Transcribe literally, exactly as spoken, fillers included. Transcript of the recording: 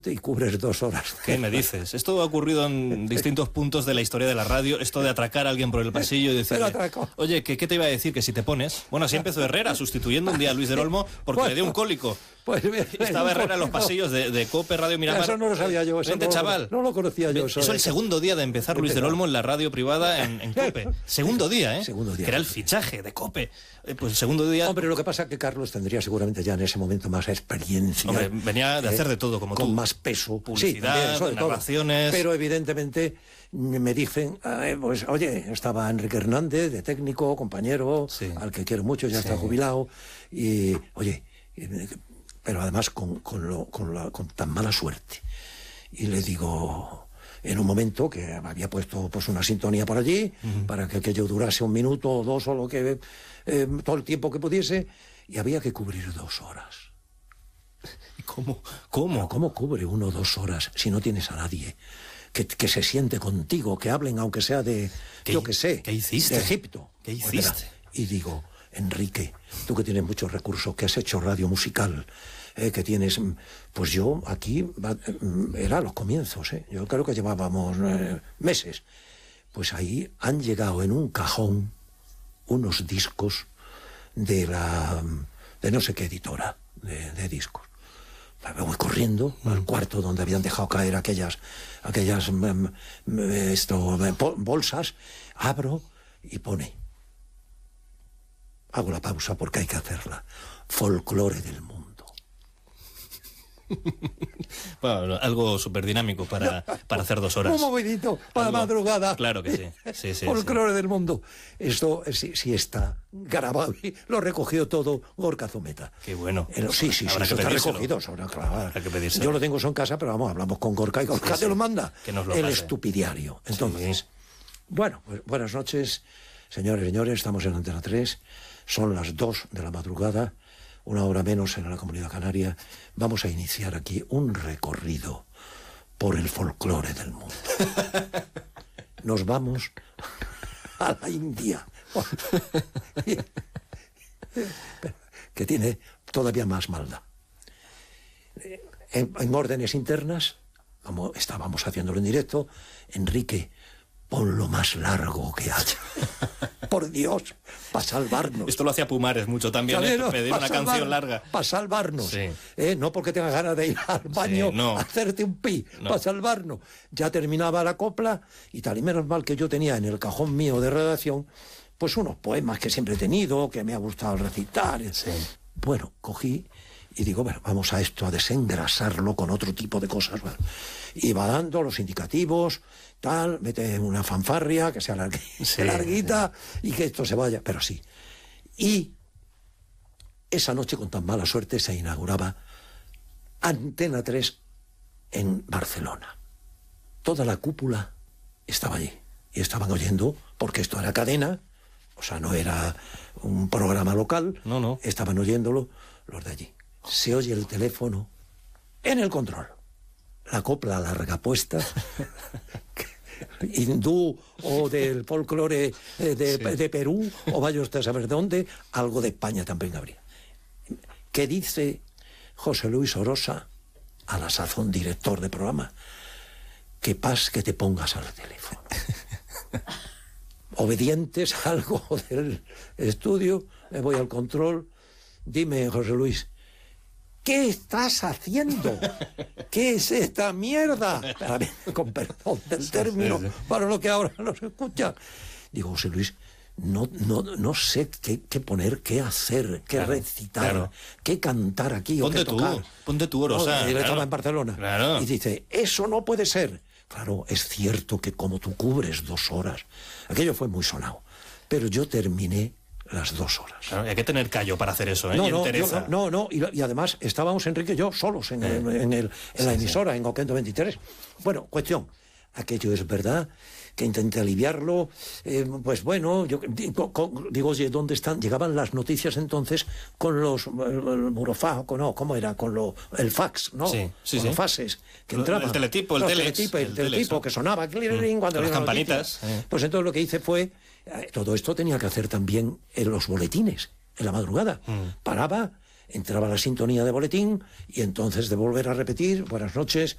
y cubres dos horas. ¿Qué me dices? Esto ha ocurrido en distintos puntos de la historia de la radio, esto de atracar a alguien por el pasillo y decirle, oye, ¿qué, ¿qué te iba a decir? Que si te pones... Bueno, así empezó Herrera, sustituyendo un día a Luis del Olmo porque bueno, le dio un cólico. Pues bien, estaba Herrera en los pasillos de, de COPE, Radio Miramar. Eso no lo sabía yo. Eso Vente, no, chaval. No lo conocía yo. Eso es el segundo día de empezar Luis del Olmo en la radio privada en, en COPE. Segundo día, ¿eh? Segundo día. Que era el fichaje de COPE. Eh, pues el segundo día... Hombre, lo que pasa es que Carlos tendría seguramente ya en ese momento más experiencia. Hombre, venía de hacer de todo, como con tú. Con más peso. Publicidad, sí, también, eso de narraciones... Todo. Pero evidentemente me dicen, eh, pues oye, estaba Enrique Hernández, de técnico, compañero, sí. al que quiero mucho, ya sí. está jubilado, y oye... pero además con, con, lo, con, la, con tan mala suerte. Y le digo, en un momento que había puesto pues una sintonía por allí, uh-huh. para que aquello durase un minuto o dos o lo que eh, todo el tiempo que pudiese, y había que cubrir dos horas. ¿Cómo? ¿Cómo? ¿Cómo cubre uno dos horas si no tienes a nadie que, que se siente contigo, que hablen aunque sea de, yo qué sé, ¿qué hiciste? de Egipto? ¿Qué hiciste? Y digo, Enrique, tú que tienes muchos recursos, que has hecho radio musical, eh, que tienes... Pues yo aquí, era los comienzos, ¿eh? Yo creo que llevábamos eh, meses. Pues ahí han llegado en un cajón unos discos de la... de no sé qué editora de, de discos. Me voy corriendo mm. al cuarto donde habían dejado caer aquellas, aquellas um, esto, bolsas, abro y pone... Hago la pausa porque hay que hacerla. Folclore del mundo. Bueno, algo súper dinámico para, para hacer dos horas. Un movidito para la madrugada. Claro que sí. sí, sí Folclore sí. del mundo. Esto sí, sí está grabado y lo recogió todo Gorka Zumeta. Qué bueno. El, sí, sí, Habrá sí, que está pedírselo. recogido. Sobre, claro. Habrá que pedírselo. Yo lo tengo eso en casa, pero vamos, hablamos con Gorka y Gorka sí, te sí. lo manda. Que nos lo El pase. estupidiario. Entonces, sí. bueno, pues buenas noches, señores y señores. Estamos en Antena tres. Son las dos de la madrugada, una hora menos en la Comunidad Canaria. Vamos a iniciar aquí un recorrido por el folclore del mundo. Nos vamos a la India, que tiene todavía más maldad. En, en órdenes internas, como estábamos haciéndolo en directo, Enrique, pon lo más largo que haya. Por Dios, para salvarnos. Esto lo hacía Pumares mucho también, ¿eh? Pedir una salvar, canción larga. Para salvarnos. Sí. ¿Eh? No porque tengas ganas de ir al baño sí, no. a hacerte un pi, no. para salvarnos. Ya terminaba la copla y tal. Y menos mal que yo tenía en el cajón mío de redacción pues unos poemas que siempre he tenido, que me ha gustado recitar. Sí. Bueno, cogí y digo, bueno, vamos a esto, a desengrasarlo con otro tipo de cosas. Bueno, y va dando los indicativos, tal, mete una fanfarria, que sea larguita, sí, larguita sí. y que esto se vaya, pero sí. Y esa noche, con tan mala suerte, se inauguraba Antena tres en Barcelona. Toda la cúpula estaba allí y estaban oyendo, porque esto era cadena, o sea, no era un programa local, no, no. estaban oyéndolo los de allí. Se oye el teléfono en el control. La copla larga puesta, hindú o del folclore de, de, sí. de Perú, o vaya usted a saber dónde, algo de España también habría. ¿Qué dice José Luis Orosa, a la sazón director de programa? Que pas que te pongas al teléfono. Obedientes a algo del estudio, me voy al control. Dime, José Luis, ¿qué estás haciendo? ¿Qué es esta mierda? Con perdón del término, sí, sí, sí. para lo que ahora nos escucha. Digo, José Luis, no, no, no sé qué, qué poner, qué hacer, qué claro, recitar, claro. qué cantar aquí ponte o qué tocar. Tú, ponte tú, Orosa. No, él claro. estaba en Barcelona. Claro. Y dice, eso no puede ser. Claro, es cierto que como tú cubres dos horas, aquello fue muy sonado, pero yo terminé las dos horas. Claro, hay que tener callo para hacer eso, ¿eh? No, y no, yo, no, no, no, y, y además estábamos Enrique y yo solos en, eh. el, en, el, en sí, la emisora, sí. en Oquendo veintitrés. Bueno, cuestión, aquello es verdad, que intenté aliviarlo, eh, pues bueno, yo digo, digo, oye, ¿dónde están? Llegaban las noticias entonces con los, el, el burofax, no, ¿cómo era? Con lo, el fax, ¿no? Sí, sí, con sí. los faxes que entraban. El teletipo, el los telex. Teletipo, el, el teletipo, telex, ¿no? Que sonaba, clearing, mm. cuando las campanitas. Eh. Pues entonces lo que hice fue, eh, todo esto tenía que hacer también en los boletines, en la madrugada. Mm. Paraba, entraba la sintonía de boletín y entonces de volver a repetir, buenas noches,